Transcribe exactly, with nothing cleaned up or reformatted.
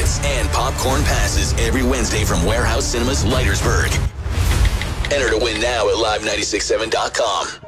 tickets and popcorn passes every Wednesday from Warehouse Cinemas, Leitersburg. Enter to win now at live nine six seven dot com.